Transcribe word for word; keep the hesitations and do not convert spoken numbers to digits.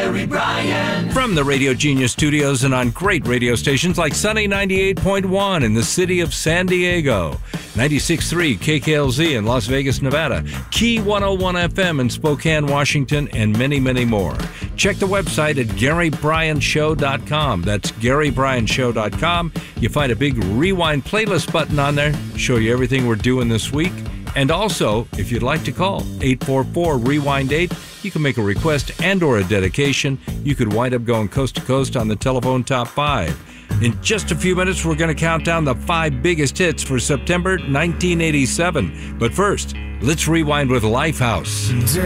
Gary Bryan. From the Radio Genius studios and on great radio stations like Sunny ninety-eight point one in the city of San Diego, ninety-six point three K K L Z in Las Vegas, Nevada, Key one oh one F M in Spokane, Washington, and many, many more. Check the website at Gary Bryan Show dot com. That's Gary Bryan Show dot com. You find a big rewind playlist button on there, show you everything we're doing this week. And also, if you'd like to call eight four four rewind eight, you can make a request and or a dedication. You could wind up going coast to coast on the telephone top five. In just a few minutes, we're going to count down the five biggest hits for September nineteen eighty-seven. But first, let's rewind with Lifehouse.